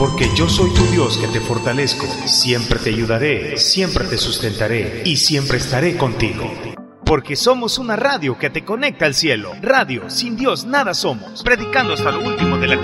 Porque yo soy tu Dios que te fortalezco, siempre te ayudaré, siempre te sustentaré y siempre estaré contigo. Porque somos una radio que te conecta al cielo. Radio, sin Dios nada somos. Predicando hasta lo último de la